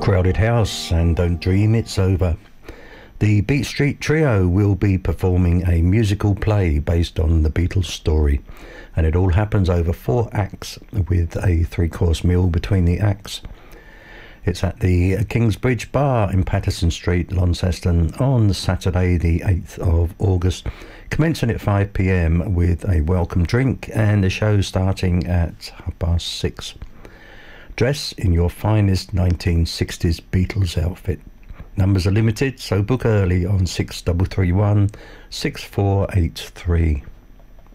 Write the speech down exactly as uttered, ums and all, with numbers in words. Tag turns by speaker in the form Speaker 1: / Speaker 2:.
Speaker 1: Crowded House and Don't Dream It's Over. The Beat Street Trio will be performing a musical play based on the Beatles story, and it all happens over four acts with a three-course meal between the acts. It's at the Kingsbridge Bar in Patterson Street, Launceston, on Saturday the eighth of August, commencing at five p m with a welcome drink and the show starting at half past six. Dress in your finest nineteen sixties Beatles outfit. Numbers are limited, so book early on six three three one, six four eight three.